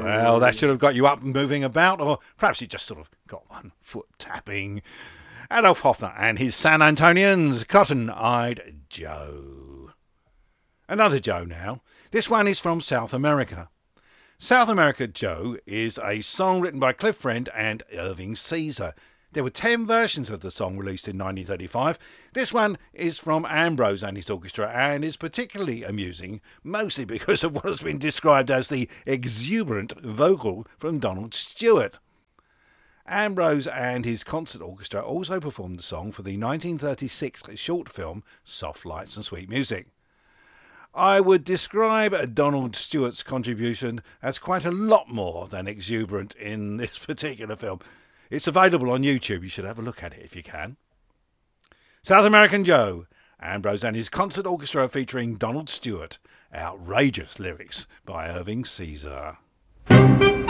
Well, that should have got you up and moving about, or perhaps you just sort of got one foot tapping. Adolf Hoffner and his San Antonians, Cotton-Eyed Joe. Another Joe now. This one is from South America. South America Joe is a song written by Cliff Friend and Irving Caesar. There were 10 versions of the song released in 1935. This one is from Ambrose and his orchestra and is particularly amusing, mostly because of what has been described as the exuberant vocal from Donald Stewart. Ambrose and his concert orchestra also performed the song for the 1936 short film Soft Lights and Sweet Music. I would describe Donald Stewart's contribution as quite a lot more than exuberant in this particular film. It's available on YouTube. You should have a look at it if you can. South American Joe, Ambrose and his concert orchestra featuring Donald Stewart. Outrageous lyrics by Irving Caesar.